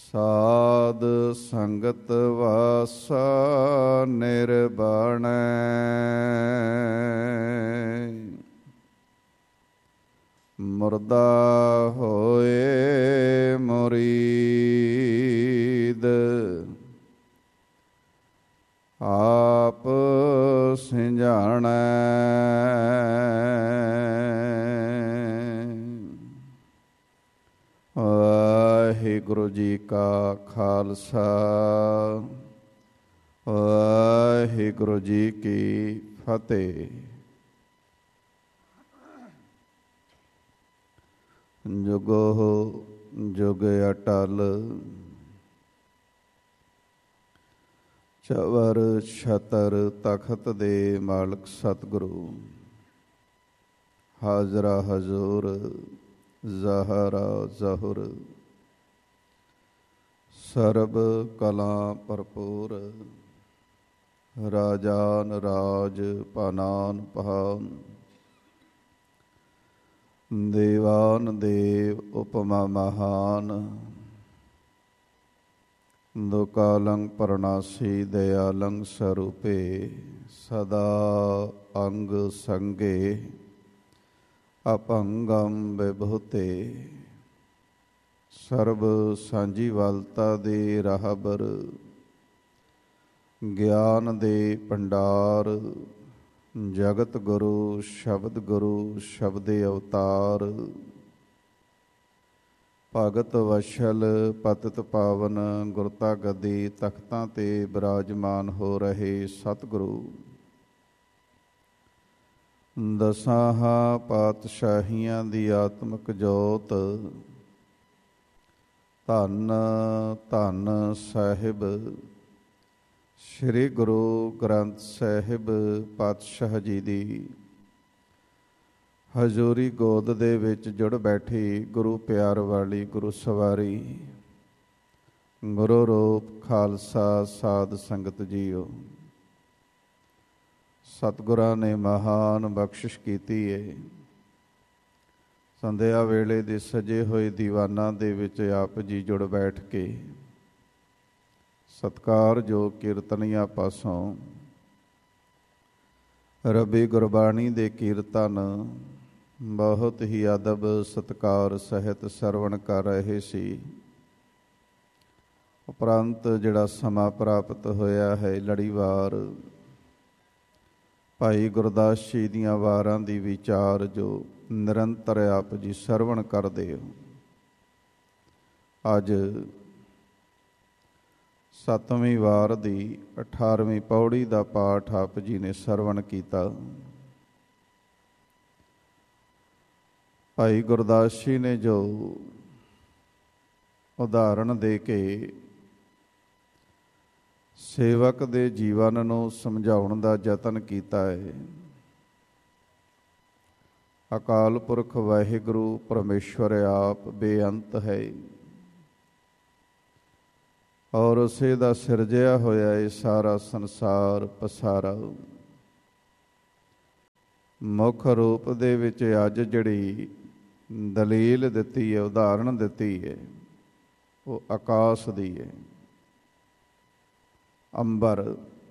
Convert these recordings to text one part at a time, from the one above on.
ਸਾਧ ਸੰਗਤ ਵਾਸਾ ਨਿਰਬਾਣੈ। ਮੁਰਦਾ ਹੋਏ ਮੁਰੀਦ ਆਪ ਸਿੰਜਾਣੈ। ਵਾਹਿਗੁਰੂ ਜੀ ਕਾ ਖਾਲਸਾ ਵਾਹਿਗੁਰੂ ਜੀ ਕੀ ਫਤਿਹ। ਜੁਗੋ ਜੁਗ ਅਟਲ ਚਵਰ ਛਤਰ ਤਖਤ ਦੇ ਮਾਲਕ ਸਤਿਗੁਰੂ ਹਾਜ਼ਰਾ ਹਜ਼ੂਰ ਜ਼ਹਰਾ ਜ਼ਹੁਰ ਸਰਬ ਕਲਾ ਭਰਪੂਰ ਰਾਜਾਨ ਰਾਜ ਪਾਨਾਨ ਪਹਾਨ ਦੇਵਾਨ ਦੇਵ ਉਪਮਾ ਮਹਾਨ ਦੁਕਾਲੰ ਪਰਨਾਸੀ ਦਇਆਲੰ ਸਰੂਪੇ ਸਦਾ ਅੰਗ ਸੰਗੇ ਅਪੰਗੰ ਵਿਭੂਤੇ ਸਰਬ ਸਾਂਝੀ ਵਾਲਤਾ ਦੇ ਰਾਹਬਰ ਗਿਆਨ ਦੇ ਭੰਡਾਰ ਜਗਤ ਗੁਰੂ ਸ਼ਬਦ ਗੁਰੂ ਸ਼ਬਦੇ ਅਵਤਾਰ ਭਗਤ ਵਸ਼ਲ ਪਤਿਤ ਪਾਵਨ ਗੁਰਤਾ ਗੱਦੀ ਤਖਤਾਂ ਤੇ ਬਿਰਾਜਮਾਨ ਹੋ ਰਹੇ ਸਤਿਗੁਰੂ ਦਸਾਂ ਪਾਤਸ਼ਾਹੀਆਂ ਦੀ ਆਤਮਿਕ ਜੋਤ ਧੰਨ ਧੰਨ ਸਾਹਿਬ ਸ੍ਰੀ ਗੁਰੂ ਗ੍ਰੰਥ ਸਾਹਿਬ ਪਾਤਸ਼ਾਹ ਜੀ ਦੀ ਹਜ਼ੂਰੀ ਗੋਦ ਦੇ ਵਿੱਚ ਜੁੜ ਬੈਠੀ ਗੁਰੂ ਪਿਆਰ ਵਾਲੀ ਗੁਰੂ ਸਵਾਰੀ ਗੁਰੂ ਰੂਪ ਖਾਲਸਾ ਸਾਧ ਸੰਗਤ ਜੀਓ। ਸਤਿਗੁਰਾਂ ਨੇ ਮਹਾਨ ਬਖਸ਼ਿਸ਼ ਕੀਤੀ ਏ। ਸੰਧਿਆ ਵੇਲੇ ਦੇ ਸਜੇ ਹੋਏ ਦੀਵਾਨਾਂ ਦੇ ਵਿੱਚ ਆਪ ਜੀ ਜੁੜ ਬੈਠ ਕੇ ਸਤਿਕਾਰਯੋਗ ਕੀਰਤਨੀਆਂ ਪਾਸੋਂ ਰੱਬੀ ਗੁਰਬਾਣੀ ਦੇ ਕੀਰਤਨ ਬਹੁਤ ਹੀ ਅਦਬ ਸਤਿਕਾਰ ਸਹਿਤ ਸਰਵਣ ਕਰ ਰਹੇ ਸੀ। ਉਪਰੰਤ ਜਿਹੜਾ ਸਮਾਂ ਪ੍ਰਾਪਤ ਹੋਇਆ ਹੈ ਲੜੀਵਾਰ ਭਾਈ ਗੁਰਦਾਸ ਜੀ ਦੀਆਂ ਵਾਰਾਂ ਦੀ ਵਿਚਾਰ ਜੋ ਨਿਰੰਤਰ ਆਪ ਜੀ ਸਰਵਣ ਕਰਦੇ ਹੋ। ਅੱਜ 7ਵੀਂ ਵਾਰ ਦੀ 18ਵੀਂ ਪੌੜੀ ਦਾ ਪਾਠ ਆਪ ਜੀ ਨੇ ਸਰਵਣ ਕੀਤਾ। ਭਾਈ ਗੁਰਦਾਸ ਜੀ ਨੇ ਜੋ ਉਦਾਹਰਣ ਦੇ ਕੇ ਸੇਵਕ ਦੇ ਜੀਵਨ ਨੂੰ ਸਮਝਾਉਣ ਦਾ ਯਤਨ ਕੀਤਾ ਹੈ। ਅਕਾਲ ਪੁਰਖ ਵਾਹਿਗੁਰੂ ਪਰਮੇਸ਼ਵਰ ਆਪ ਬੇਅੰਤ ਹੈ ਔਰ ਉਸੇ ਦਾ ਸਿਰਜਿਆ ਹੋਇਆ ਇਹ ਸਾਰਾ ਸੰਸਾਰ ਪਸਾਰਾ। ਮੁੱਖ ਰੂਪ ਦੇ ਵਿੱਚ ਅੱਜ ਜਿਹੜੀ ਦਲੀਲ ਦਿੱਤੀ ਹੈ ਉਦਾਹਰਣ ਦਿੱਤੀ ਹੈ ਉਹ ਆਕਾਸ਼ ਦੀ ਹੈ। ਅੰਬਰ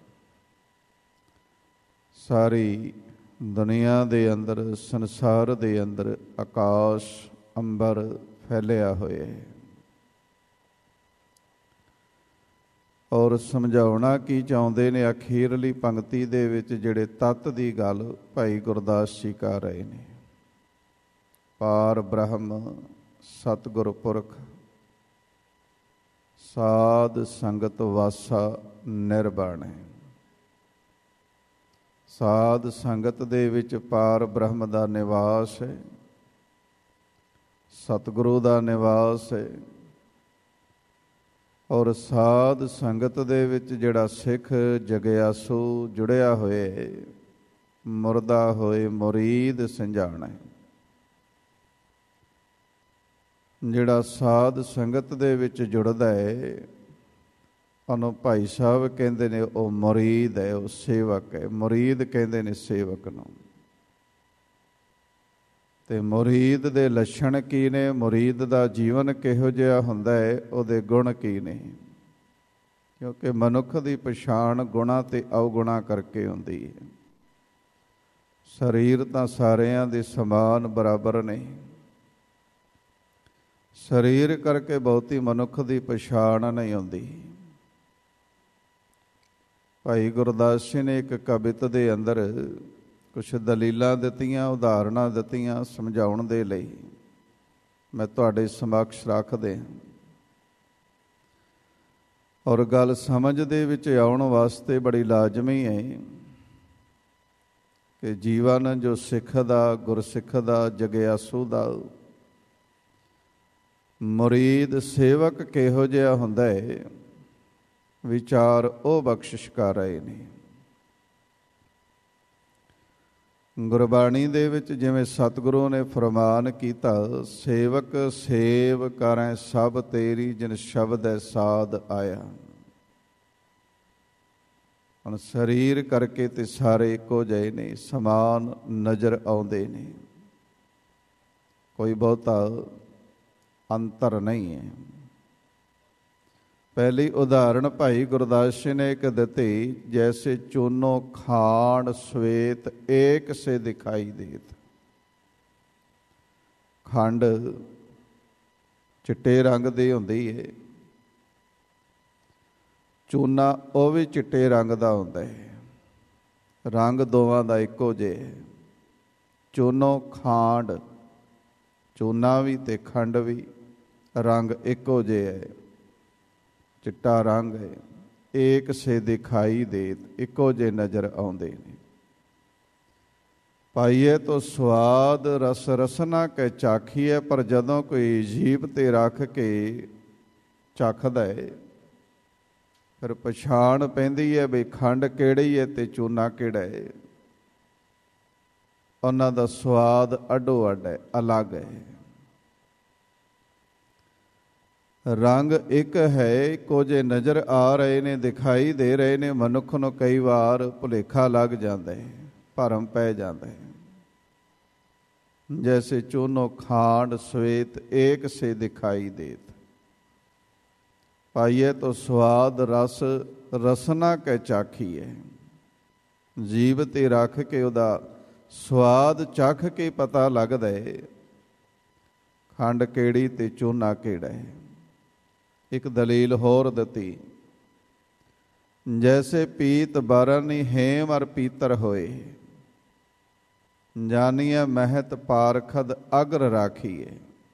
ਸਾਰੀ ਦੁਨੀਆ ਦੇ ਅੰਦਰ ਸੰਸਾਰ ਦੇ ਅੰਦਰ ਆਕਾਸ਼ ਅੰਬਰ ਫੈਲਿਆ ਹੋਇਆ ਹੈ ਔਰ ਸਮਝਾਉਣਾ ਕੀ ਚਾਹੁੰਦੇ ਨੇ ਅਖੀਰਲੀ ਪੰਕਤੀ ਦੇ ਵਿੱਚ ਜਿਹੜੇ ਤੱਤ ਦੀ ਗੱਲ ਭਾਈ ਗੁਰਦਾਸ ਜੀ ਕਰ ਰਹੇ ਨੇ। ਪਾਰ ਬ੍ਰਹਮ ਸਤਿਗੁਰ ਪੁਰਖ ਸਾਧ ਸੰਗਤ ਵਾਸਾ ਨਿਰਬਾਣ ਹੈ। ਸਾਧ ਸੰਗਤ ਦੇ ਵਿੱਚ ਪਾਰ ਬ੍ਰਹਮ ਦਾ ਨਿਵਾਸ ਹੈ, ਸਤਿਗੁਰੂ ਦਾ ਨਿਵਾਸ ਹੈ ਔਰ ਸਾਧ ਸੰਗਤ ਦੇ ਵਿੱਚ ਜਿਹੜਾ ਸਿੱਖ ਜਗਿਆਸੂ ਜੁੜਿਆ ਹੋਏ ਮੁਰਦਾ ਹੋਏ ਮੁਰੀਦ ਸਿੰਜਾਣਾ ਹੈ। ਜਿਹੜਾ ਸਾਧ ਸੰਗਤ ਦੇ ਵਿੱਚ ਜੁੜਦਾ ਹੈ ਉਹਨੂੰ ਭਾਈ ਸਾਹਿਬ ਕਹਿੰਦੇ ਨੇ ਉਹ ਮੁਰੀਦ ਹੈ, ਉਹ ਸੇਵਕ ਹੈ। ਮੁਰੀਦ ਕਹਿੰਦੇ ਨੇ ਸੇਵਕ ਨੂੰ। ਤੇ ਮੁਰੀਦ ਦੇ ਲੱਛਣ ਕੀ ਨੇ, ਮੁਰੀਦ ਦਾ ਜੀਵਨ ਕਿਹੋ ਜਿਹਾ ਹੁੰਦਾ ਹੈ, ਉਹਦੇ ਗੁਣ ਕੀ ਨੇ। ਕਿਉਂਕਿ ਮਨੁੱਖ ਦੀ ਪਛਾਣ ਗੁਣਾਂ ਤੇ ਅਵਗੁਣਾਂ ਕਰਕੇ ਹੁੰਦੀ ਹੈ। ਸਰੀਰ ਤਾਂ ਸਾਰਿਆਂ ਦੇ ਸਮਾਨ ਬਰਾਬਰ ਨੇ, ਸਰੀਰ ਕਰਕੇ ਬਹੁਤੀ ਮਨੁੱਖ ਦੀ ਪਛਾਣ ਨਹੀਂ ਹੁੰਦੀ। ਭਾਈ ਗੁਰਦਾਸ ਜੀ ਨੇ ਇੱਕ ਕਵਿਤ ਦੇ ਅੰਦਰ ਕੁਛ ਦਲੀਲਾਂ ਦਿੱਤੀਆਂ, ਉਦਾਹਰਣਾਂ ਦਿੱਤੀਆਂ ਸਮਝਾਉਣ ਦੇ ਲਈ, ਮੈਂ ਤੁਹਾਡੇ ਸਮਕਸ਼ ਰੱਖਦੇ ਹਾਂ। ਔਰ ਗੱਲ ਸਮਝ ਦੇ ਵਿੱਚ ਆਉਣ ਵਾਸਤੇ ਬੜੀ ਲਾਜ਼ਮੀ ਹੈ ਕਿ ਜੀਵਨ ਜੋ ਸਿੱਖ ਦਾ, ਗੁਰਸਿੱਖ ਦਾ, ਜਗਿਆਸੂ ਦਾ, ਮੁਰੀਦ ਸੇਵਕ ਕਿਹੋ ਜਿਹਾ ਹੁੰਦਾ ਹੈ, ਵਿਚਾਰ ਉਹ ਬਖਸ਼ਿਸ਼ ਕਰ ਰਹੇ ਨੇ। ਗੁਰਬਾਣੀ ਦੇ ਵਿੱਚ ਜਿਵੇਂ ਸਤਿਗੁਰੂ ਨੇ ਫਰਮਾਨ ਕੀਤਾ, ਸੇਵਕ ਸੇਵ ਕਰੈ ਸਭ ਤੇਰੀ ਜਿਨ ਸ਼ਬਦ ਹੈ ਸਾਧ ਆਇਆ। ਹੁਣ ਸਰੀਰ ਕਰਕੇ ਤੇ ਸਾਰੇ ਇੱਕੋ ਜਿਹੇ ਨੇ, ਸਮਾਨ ਨਜ਼ਰ ਆਉਂਦੇ ਨੇ, ਕੋਈ ਬਹੁਤਾ ਅੰਤਰ ਨਹੀਂ ਹੈ। ਪਹਿਲੀ ਉਦਾਹਰਣ ਭਾਈ ਗੁਰਦਾਸ ਜੀ ਨੇ ਇੱਕ ਦਿੱਤੀ, ਜੈਸੇ ਚੂਨੋ ਖਾਂਡ ਸਵੇਤ ਏਕ ਸੇ ਦਿਖਾਈ ਦੇਤ। ਖੰਡ ਚਿੱਟੇ ਰੰਗ ਦੀ ਹੁੰਦੀ ਹੈ, ਚੂਨਾ ਉਹ ਵੀ ਚਿੱਟੇ ਰੰਗ ਦਾ ਹੁੰਦਾ ਹੈ, ਰੰਗ ਦੋਵਾਂ ਦਾ ਇੱਕੋ ਜਿਹਾ ਹੈ। ਚੂਨੋ ਖਾਂਡ, ਚੂਨਾ ਵੀ ਤੇ ਖੰਡ ਵੀ ਰੰਗ ਇੱਕੋ ਜਿਹਾ ਹੈ, ਚਿੱਟਾ ਰੰਗ ਹੈ। ਏਕ ਸੇ ਦਿਖਾਈ ਦੇਤ, ਇੱਕੋ ਜਿਹੇ ਨਜ਼ਰ ਆਉਂਦੇ ਨੇ। ਪਾਈਏ ਤੋ ਸਵਾਦ ਰਸ ਰਸਨਾ ਕੇ ਚਾਖੀਏ, ਪਰ ਜਦੋਂ ਕੋਈ ਜੀਭ ਤੇ ਰੱਖ ਕੇ ਚੱਖਦਾ ਹੈ ਫਿਰ ਪਛਾਣ ਪੈਂਦੀ ਹੈ ਵੀ ਖੰਡ ਕਿਹੜੀ ਹੈ ਤੇ ਚੂਨਾ ਕਿਹੜਾ ਹੈ। ਉਹਨਾਂ ਦਾ ਸਵਾਦ ਅੱਡੋ ਅੱਡ ਹੈ, ਅਲੱਗ ਹੈ। ਰੰਗ ਇੱਕ ਹੈ, ਇੱਕੋ ਜਿਹੇ ਨਜ਼ਰ ਆ ਰਹੇ ਨੇ, ਦਿਖਾਈ ਦੇ ਰਹੇ ਨੇ। ਮਨੁੱਖ ਨੂੰ ਕਈ ਵਾਰ ਭੁਲੇਖਾ ਲੱਗ ਜਾਂਦਾ ਹੈ, ਭਰਮ ਪੈ ਜਾਂਦਾ ਹੈ। ਜੈਸੇ ਚੂਨੋ ਖਾਂਡ ਸਵੇਤ ਏਕ ਸੇ ਦਿਖਾਈ ਦੇਤ। ਪਾਈਏ ਤੋ ਸਵਾਦ ਰਸ ਰਸਨਾ ਕੈ ਚਾਖੀਏ, ਜੀਭ ਤੇ ਰੱਖ ਕੇ ਉਹਦਾ ਸਵਾਦ ਚੱਖ ਕੇ ਪਤਾ ਲੱਗਦਾ ਹੈ ਖੰਡ ਕਿਹੜੀ ਤੇ ਚੂਨਾ ਕਿਹੜਾ ਹੈ। ਇੱਕ ਦਲੀਲ ਹੋਰ ਦਿੱਤੀ, ਜੈਸੇ ਪੀਤ ਬਰਨਿ ਹੇਮ ਅਰ ਪੀਤਰ ਹੋਏ, ਜਾਨੀਏ ਮਹਿਤ ਪਾਰਖਦ ਅਗਰ ਰਾਖੀਏ।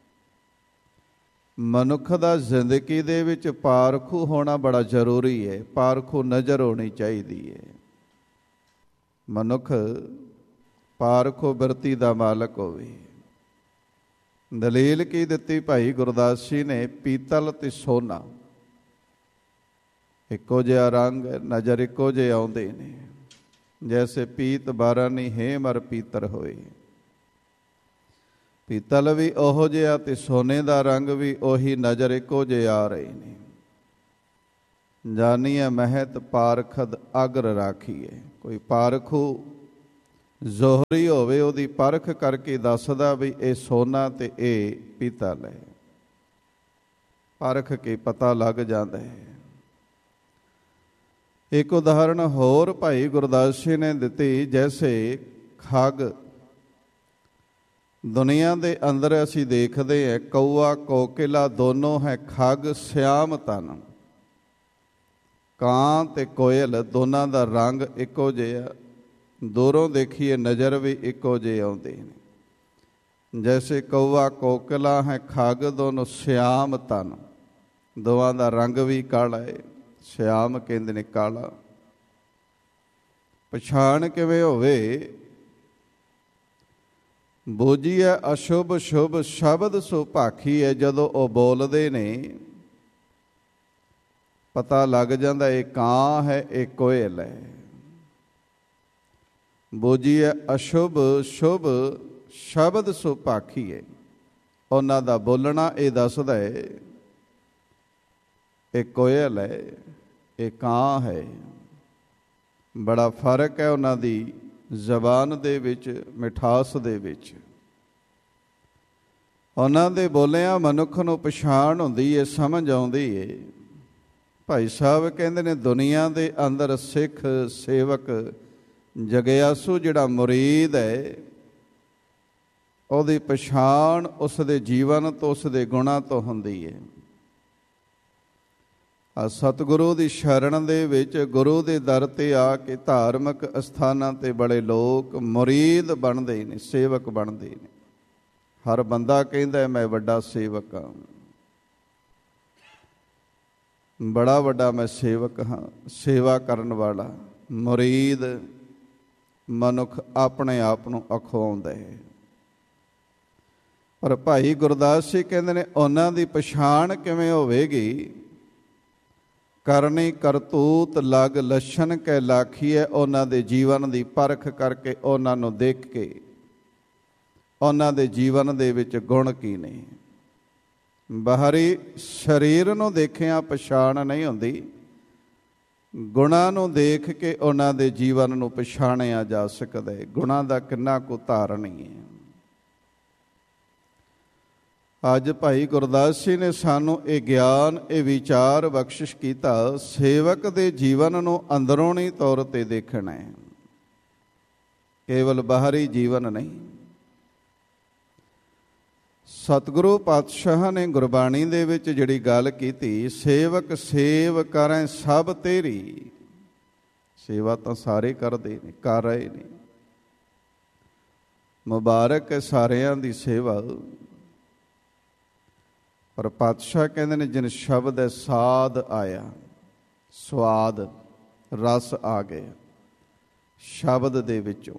ਮਨੁੱਖ ਦਾ ਜ਼ਿੰਦਗੀ ਦੇ ਵਿੱਚ ਪਾਰਖੂ ਹੋਣਾ ਬੜਾ ਜ਼ਰੂਰੀ ਹੈ, ਪਾਰਖੂ ਨਜ਼ਰ ਹੋਣੀ ਚਾਹੀਦੀ ਹੈ। ਮਨੁੱਖ ਪਾਰਖੂ ਬਿਰਤੀ ਦਾ ਮਾਲਕ ਹੋਵੇ। ਦਲੀਲ ਕੀ ਦਿੱਤੀ ਭਾਈ ਗੁਰਦਾਸ ਜੀ ਨੇ, ਪੀਤਲ ਤੇ ਸੋਨਾ ਇੱਕੋ ਜਿਹਾ ਰੰਗ, ਨਜ਼ਰ ਇੱਕੋ ਜਿਹੇ ਆਉਂਦੇ ਨੇ। ਜੈਸੇ ਪੀਤ ਬਰਨਿ ਹੇਮ ਅਰ ਪੀਤਰ ਹੋਏ, ਪੀਤਲ ਵੀ ਉਹੋ ਜਿਹਾ ਤੇ ਸੋਨੇ ਦਾ ਰੰਗ ਵੀ ਉਹੀ, ਨਜ਼ਰ ਇੱਕੋ ਜਿਹੇ ਆ ਰਹੇ ਨੇ। ਜਾਨੀਏ ਮਹਿਤ ਪਾਰਖਦ ਅਗਰ ਰਾਖੀਏ, ਕੋਈ ਪਾਰਖੂ ਜ਼ੋਹਰੀ ਹੋਵੇ, ਉਹਦੀ ਪਰਖ ਕਰਕੇ ਦੱਸਦਾ ਵੀ ਇਹ ਸੋਨਾ ਤੇ ਇਹ ਪੀਤਲ ਹੈ, ਪਰਖ ਕੇ ਪਤਾ ਲੱਗ ਜਾਂਦਾ ਹੈ। ਇੱਕ ਉਦਾਹਰਣ ਹੋਰ ਭਾਈ ਗੁਰਦਾਸ ਜੀ ਨੇ ਦਿੱਤੀ, ਜੈਸੇ ਖੱਗ। ਦੁਨੀਆ ਦੇ ਅੰਦਰ ਅਸੀਂ ਦੇਖਦੇ ਹਾਂ ਕਊਆ ਕੋਕਿਲਾ ਦੋਨੋਂ ਹੈ ਖੱਗ ਸਿਆਮ ਤਨ। ਕਾਂ ਤੇ ਕੋਇਲ ਦੋਨਾਂ ਦਾ ਰੰਗ ਇੱਕੋ ਜਿਹਾ, ਦੂਰੋਂ ਦੇਖੀਏ ਨਜ਼ਰ ਵੀ ਇੱਕੋ ਜਿਹੇ ਆਉਂਦੇ ਨੇ। ਜੈਸੇ ਕਊਆ ਕੋਕਿਲਾ ਹੈ ਖੱਗ, ਦੋਨੋਂ ਸਿਆਮ ਤਨ, ਦੋਵਾਂ ਦਾ ਰੰਗ ਵੀ ਕਾਲਾ ਹੈ। ਸਿਆਮ ਕਹਿੰਦੇ ਨੇ ਕਾਲਾ। ਪਛਾਣ ਕਿਵੇਂ ਹੋਵੇ? ਬੋਝੀਐ ਅਸ਼ੁਭ ਸ਼ੁਭ ਸ਼ਬਦ ਸੋ ਭਾਖੀ ਹੈ। ਜਦੋਂ ਉਹ ਬੋਲਦੇ ਨੇ ਪਤਾ ਲੱਗ ਜਾਂਦਾ ਇਹ ਕਾਂ ਹੈ, ਇਹ ਕੋਇਲ ਹੈ। ਬੋਝੀਐ ਅਸ਼ੁਭ ਸ਼ੁਭ ਸ਼ਬਦ ਸੋ ਭਾਖੀ ਹੈ, ਉਹਨਾਂ ਦਾ ਬੋਲਣਾ ਇਹ ਦੱਸਦਾ ਹੈ ਇਹ ਕੋਇਲ ਹੈ, ਇਹ ਕਾਂ ਹੈ। ਬੜਾ ਫਰਕ ਹੈ ਉਹਨਾਂ ਦੀ ਜ਼ਬਾਨ ਦੇ ਵਿੱਚ, ਮਿਠਾਸ ਦੇ ਵਿੱਚ। ਉਹਨਾਂ ਦੇ ਬੋਲਿਆਂ ਮਨੁੱਖ ਨੂੰ ਪਛਾਣ ਹੁੰਦੀ ਏ, ਸਮਝ ਆਉਂਦੀ ਏ। ਭਾਈ ਸਾਹਿਬ ਕਹਿੰਦੇ ਨੇ ਦੁਨੀਆ ਦੇ ਅੰਦਰ ਸਿੱਖ ਸੇਵਕ ਜਗਿਆਸੂ ਜਿਹੜਾ ਮੁਰੀਦ ਹੈ, ਉਹਦੀ ਪਛਾਣ ਉਸ ਦੇ ਜੀਵਨ ਤੋਂ, ਉਸ ਦੇ ਗੁਣਾਂ ਤੋਂ ਹੁੰਦੀ ਹੈ। ਸਤਿਗੁਰੂ ਦੀ ਸ਼ਰਨ ਦੇ ਵਿੱਚ, ਗੁਰੂ ਦੇ ਦਰ ਤੇ ਆ ਕੇ ਧਾਰਮਿਕ ਅਸਥਾਨਾਂ ਤੇ ਬੜੇ ਲੋਕ ਮੁਰੀਦ ਬਣਦੇ ਨੇ, ਸੇਵਕ ਬਣਦੇ ਨੇ। ਹਰ ਬੰਦਾ ਕਹਿੰਦਾ ਮੈਂ ਵੱਡਾ ਸੇਵਕ ਹਾਂ, ਬੜਾ ਵੱਡਾ ਮੈਂ ਸੇਵਕ ਹਾਂ। ਸੇਵਾ ਕਰਨ ਵਾਲਾ ਮੁਰੀਦ ਮਨੁੱਖ ਆਪਣੇ ਆਪ ਨੂੰ ਅਖਵਾਉਂਦਾ ਹੈ। ਪਰ ਭਾਈ ਗੁਰਦਾਸ ਜੀ ਕਹਿੰਦੇ ਨੇ ਉਹਨਾਂ ਦੀ ਪਛਾਣ ਕਿਵੇਂ ਹੋਵੇਗੀ? ਕਰਨੀ ਕਰਤੂਤ ਲਗ ਲੱਛਣ ਕੈ ਲਾਖੀਐ। ਉਹਨਾਂ ਦੇ ਜੀਵਨ ਦੀ ਪਰਖ ਕਰਕੇ, ਉਹਨਾਂ ਨੂੰ ਦੇਖ ਕੇ ਉਹਨਾਂ ਦੇ ਜੀਵਨ ਦੇ ਵਿੱਚ ਗੁਣ ਕੀ ਨੇ। ਬਾਹਰੀ ਸਰੀਰ ਨੂੰ ਦੇਖਿਆ ਪਛਾਣ ਨਹੀਂ ਹੁੰਦੀ, ਗੁਣਾਂ ਨੂੰ ਦੇਖ ਕੇ ਉਹਨਾਂ ਦੇ ਜੀਵਨ ਨੂੰ ਪਛਾਣਿਆ ਜਾ ਸਕਦਾ ਹੈ। ਗੁਣਾਂ ਦਾ ਕਿੰਨਾ ਕੁ ਧਾਰਨੀ ਹੈ। ਅੱਜ ਭਾਈ ਗੁਰਦਾਸ ਜੀ ਨੇ ਸਾਨੂੰ ਇਹ ਗਿਆਨ, ਇਹ ਵਿਚਾਰ ਬਖਸ਼ਿਸ਼ ਕੀਤਾ। ਸੇਵਕ ਦੇ ਜੀਵਨ ਨੂੰ ਅੰਦਰੂਨੀ ਤੌਰ 'ਤੇ ਦੇਖਣਾ ਹੈ, ਕੇਵਲ ਬਾਹਰੀ ਜੀਵਨ ਨਹੀਂ। ਸਤਿਗੁਰੂ ਪਾਤਸ਼ਾਹ ਨੇ ਗੁਰਬਾਣੀ ਦੇ ਵਿੱਚ ਜਿਹੜੀ ਗੱਲ ਕੀਤੀ, ਸੇਵਕ ਸੇਵ ਕਰੈ ਸਭ ਤੇਰੀ। ਸੇਵਾ ਤਾਂ ਸਾਰੇ ਕਰਦੇ ਨੇ, ਕਰ ਰਹੇ ਨੇ। ਮੁਬਾਰਕ ਹੈ ਸਾਰਿਆਂ ਦੀ ਸੇਵਾ। ਪਰ ਪਾਤਸ਼ਾਹ ਕਹਿੰਦੇ ਨੇ ਜਿਨ ਸ਼ਬਦ ਹੈ ਸਾਧ ਆਇਆ, ਸਵਾਦ ਰਸ ਆ ਗਿਆ ਸ਼ਬਦ ਦੇ ਵਿੱਚੋਂ।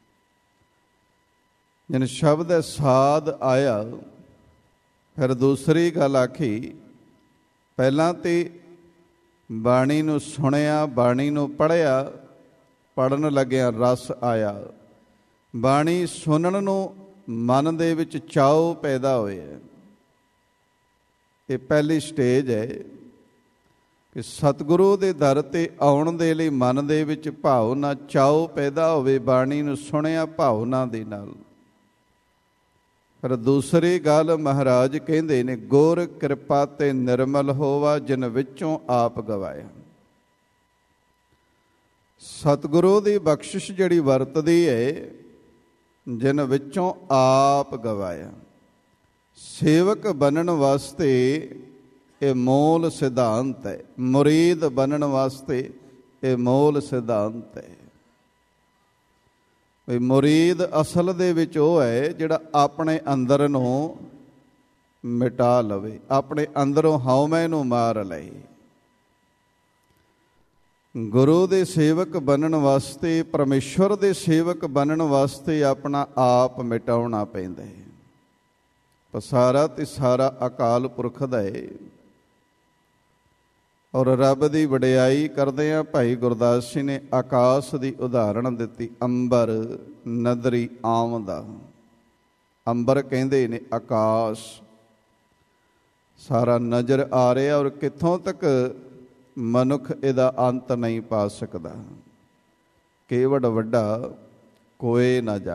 ਜਿਨ ਸ਼ਬਦ ਹੈ ਸਾਧ ਆਇਆ। ਫਿਰ ਦੂਸਰੀ ਗੱਲ ਆਖੀ, ਪਹਿਲਾਂ ਤੇ ਬਾਣੀ ਨੂੰ ਸੁਣਿਆ, ਬਾਣੀ ਨੂੰ ਪੜ੍ਹਿਆ, ਪੜ੍ਹਨ ਲੱਗਿਆ ਰਸ ਆਇਆ। ਬਾਣੀ ਸੁਣਨ ਨੂੰ ਮਨ ਦੇ ਵਿੱਚ ਚਾਉ ਪੈਦਾ ਹੋਇਆ। ਇਹ ਪਹਿਲੀ ਸਟੇਜ ਹੈ ਕਿ ਸਤਿਗੁਰੂ ਦੇ ਦਰ 'ਤੇ ਆਉਣ ਦੇ ਲਈ ਮਨ ਦੇ ਵਿੱਚ ਭਾਵਨਾ, ਚਾਉ ਪੈਦਾ ਹੋਵੇ। ਬਾਣੀ ਨੂੰ ਸੁਣਿਆ ਭਾਵਨਾ ਦੇ ਨਾਲ। ਪਰ ਦੂਸਰੀ ਗੱਲ ਮਹਾਰਾਜ ਕਹਿੰਦੇ ਨੇ, ਗੁਰ ਕਿਰਪਾ ਤੇ ਨਿਰਮਲ ਹੋਵਾ ਜਿਨ ਵਿੱਚੋਂ ਆਪ ਗਵਾਇਆ। ਸਤਿਗੁਰੂ ਦੀ ਬਖਸ਼ਿਸ਼ ਜਿਹੜੀ ਵਰਤਦੀ ਹੈ, ਜਿਨ ਵਿੱਚੋਂ ਆਪ ਗਵਾਇਆ। ਸੇਵਕ ਬਣਨ ਵਾਸਤੇ ਇਹ ਮੂਲ ਸਿਧਾਂਤ ਹੈ। ਮੁਰੀਦ ਬਣਨ ਵਾਸਤੇ ਇਹ ਮੂਲ ਸਿਧਾਂਤ ਹੈ। ਵੀ ਮੁਰੀਦ ਅਸਲ ਦੇ ਵਿੱਚ ਉਹ ਹੈ ਜਿਹੜਾ ਆਪਣੇ ਅੰਦਰ ਨੂੰ ਮਿਟਾ ਲਵੇ, ਆਪਣੇ ਅੰਦਰੋਂ ਹਉਮੈ ਨੂੰ ਮਾਰ ਲਏ। ਗੁਰੂ ਦੇ ਸੇਵਕ ਬਣਨ ਵਾਸਤੇ, ਪਰਮੇਸ਼ਵਰ ਦੇ ਸੇਵਕ ਬਣਨ ਵਾਸਤੇ ਆਪਣਾ ਆਪ ਮਿਟਾਉਣਾ ਪੈਂਦਾ ਹੈ। ਸਾਰਾ ਤੇ ਸਾਰਾ ਅਕਾਲ ਪੁਰਖ ਦਾ ਹੈ। ਔਰ ਰੱਬ ਦੀ ਵਡਿਆਈ ਕਰਦੇ ਆ। ਭਾਈ ਗੁਰਦਾਸ ਜੀ ਨੇ ਆਕਾਸ਼ ਦੀ ਉਦਾਹਰਣ ਦਿੱਤੀ, ਅੰਬਰ ਨਦਰੀ ਆਮਦਾ। ਅੰਬਰ ਕਹਿੰਦੇ ਨੇ ਆਕਾਸ਼, ਸਾਰਾ ਨਜ਼ਰ ਆ ਰਿਹਾ, ਔਰ ਕਿੱਥੋਂ ਤੱਕ ਮਨੁੱਖ ਇਹਦਾ ਅੰਤ ਨਹੀਂ ਪਾ ਸਕਦਾ। ਕੇਵੜ ਵੱਡਾ ਕੋਏ ਨਾ ਜਾਣੇ।